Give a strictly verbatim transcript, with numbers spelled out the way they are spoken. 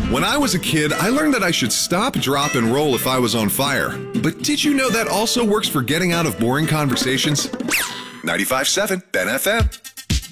When I was a kid, I learned that I should stop, drop, and roll if I was on fire. But did you know that also works for getting out of boring conversations? ninety-five point seven Ben F M.